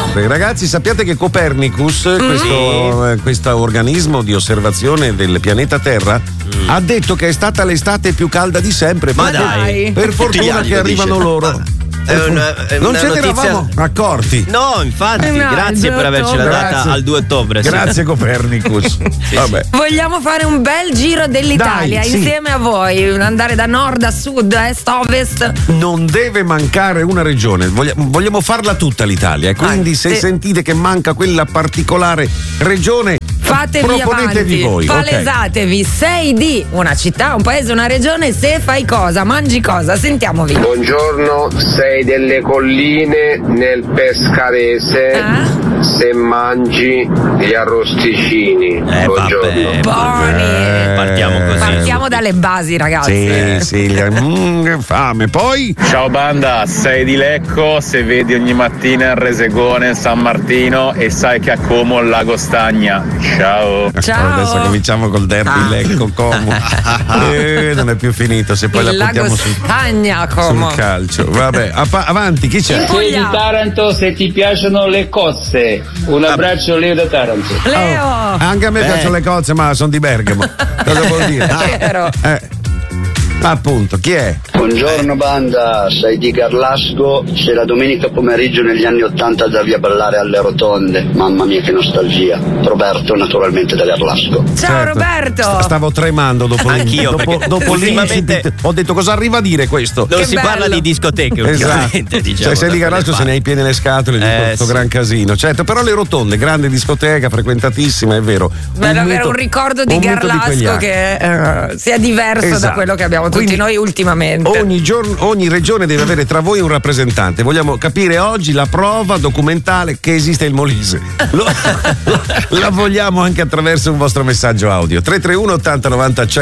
Ragazzi, sappiate che Copernicus, questo organismo di osservazione del pianeta Terra, ha detto che è stata l'estate più calda di sempre. Ma dai! Per fortuna che arrivano loro. Non ce ne eravamo accorti. No, infatti, grazie per avercela data al 2 ottobre. Grazie Copernicus. Vabbè. Vogliamo fare un bel giro dell'Italia insieme a voi, andare da nord a sud, est a ovest. Non deve mancare una regione, vogliamo farla tutta l'Italia, quindi se sentite che manca quella particolare regione, fatevi proponetevi avanti, voi. palesatevi. Sei di una città, un paese, una regione, se fai cosa, mangi cosa, sentimovi. Buongiorno, sei delle colline nel Pescarese, se mangi gli arrosticini. Buongiorno. Buoni. Partiamo così. Partiamo dalle basi, ragazzi. Sì, fame. Poi ciao banda, sei di Lecco, se vedi ogni mattina il Resegone San Martino e sai che a Como il lago stagna. Ciao. Adesso cominciamo col derby Lecco Como. Non è più finito, se poi il la portiamo sul calcio. Vabbè, avanti, chi c'è? Sei di Taranto, se ti piacciono le cozze. Un abbraccio, Leo da Taranto. Leo! Anche a me piacciono le cozze, ma sono di Bergamo. Cosa vuol dire? Vero. Appunto, chi è? Buongiorno banda, sei di Garlasco, se la domenica pomeriggio negli anni '80 andavi a ballare alle rotonde, mamma mia che nostalgia. Roberto, naturalmente da Garlasco. Ciao Roberto! Stavo tremando dopo anch'io, dopo l'incidente. Ho detto cosa arriva a dire questo? Non si parla di discoteche ultimamente, diciamo. Cioè, sei di Garlasco, se ne hai in piene le scatole di questo gran casino. Certo, però le rotonde, grande discoteca, frequentatissima, è vero. Bello avere un ricordo di Garlasco che sia diverso da quello che abbiamo tutti noi ultimamente. Ogni regione deve avere tra voi un rappresentante. Vogliamo capire oggi la prova documentale che esiste il Molise. La vogliamo anche attraverso un vostro messaggio audio. 331 80 90